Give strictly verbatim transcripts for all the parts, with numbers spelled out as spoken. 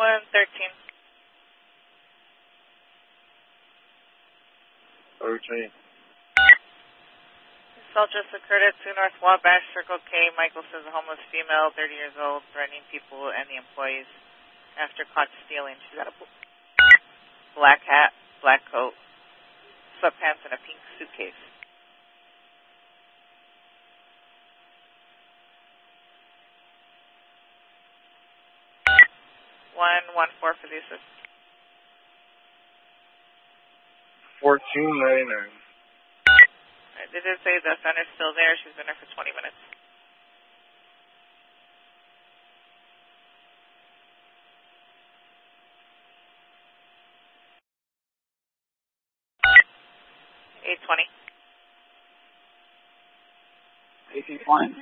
one thirteen. thirteen. Assault just occurred at two North Wabash, Circle K. Michael says a homeless female, thirty years old, threatening people and the employees after caught stealing. She's got a black hat, black coat, sweatpants, and a pink suitcase. one one four for the assist. fourteen ninety-nine. Did it say the offender's still there? She's been there for twenty minutes. eight twenty. eighteen twenty.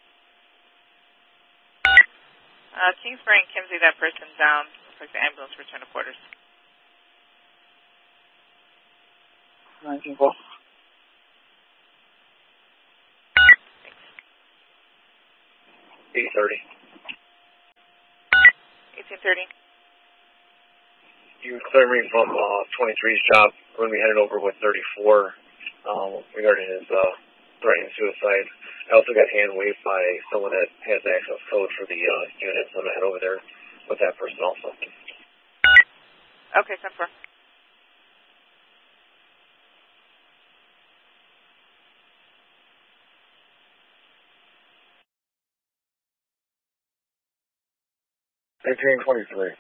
Uh, Kingsbury and Kimsey, that person's down. Looks like the ambulance returned to quarters. nineteen twelve. eight thirty. eighteen thirty. You cleared me from uh, twenty-three's job. We're going to be headed over with thirty-four um, regarding his uh, threatening suicide. I also got hand waved by someone that has access code for the uh, unit, so I'm going to head over there with that person also. Okay, ten four. eighteen twenty-three.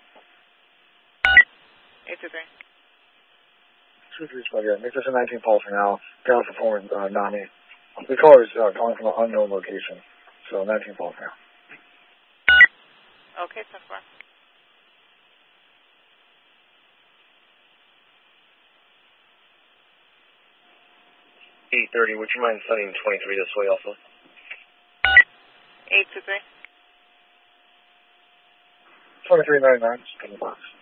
eight two three. two three squad, yeah. Make this a nineteen Paul for now. Dallas performing uh, Nami. The caller is uh, calling from an unknown location. So nineteen Paul for now. Okay, ten four. eight thirty, would you mind sending twenty-three this way also? eight two three. twenty-three ninety-nine, just in the box.